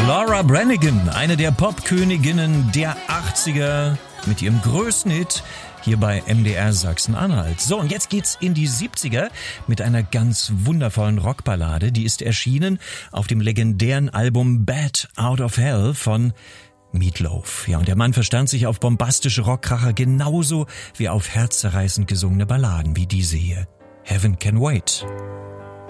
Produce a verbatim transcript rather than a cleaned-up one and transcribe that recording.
Laura Branigan, eine der Popköniginnen der achtziger, mit ihrem größten Hit hier bei M D R Sachsen-Anhalt. So, und jetzt geht's in die siebziger mit einer ganz wundervollen Rockballade. Die ist erschienen auf dem legendären Album Bat Out of Hell von Meatloaf. Ja, und der Mann verstand sich auf bombastische Rockkracher genauso wie auf herzzerreißend gesungene Balladen wie diese hier. Heaven Can Wait.